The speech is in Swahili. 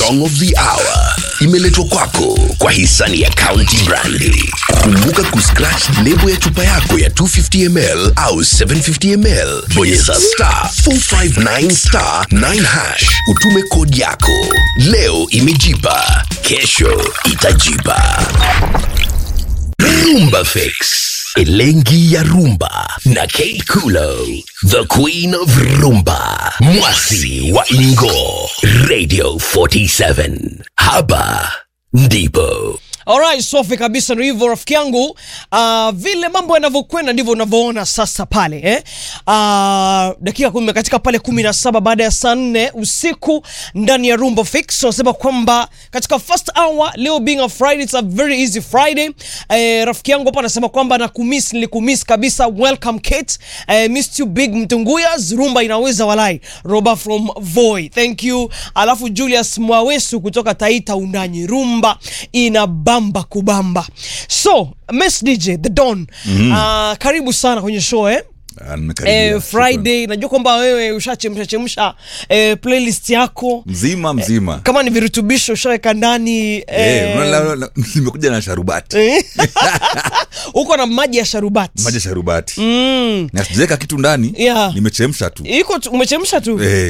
Song of the Hour imeletwa kwako kwa hisani ya County Brandy. Kumbuka kuscratch lebo ya chupa yako ya 250ml au 750ml. Bonyeza *459*9#. Utume kodi yako. Leo imejipa, kesho itajipa. Rumba Fix, Elengi ya Rumba na Kate Kulo, the Queen of Rumba, Mwasi wa Ingo, Radio 47. Haba ndipo. Alright, Sofi kabisa ndio hivyo rafiki yangu. Vile mambo yanavyokwenda ndivyo unavyoona sasa pale dakika 10 katika pale 17 baada ya saa 4 usiku ndani ya Rumba Fix. Tunasema kwamba katika first hour leo being a Friday, it's a very easy Friday. Rafiki yangu hapa anasema kwamba nilikumiss kabisa. Welcome Kate. Missed you big Mtunguya. Rumba inaweza walai. Roba from Voi. Thank you. Alafu Julius Mwawesu kutoka Taita Undanyi. Rumba ina bamba kubamba. So, Miss DJ, The Don. Karibu sana kwenye show Friday. Najua kwamba wewe ushachemsha playlist yako mzima. Kama ni virutubisho ushaweka ndani nimekuja na sharubati. Uko na maji ya sharubati. Na sijaweka kitu ndani, nimechemsha tu. Umechemsha tu.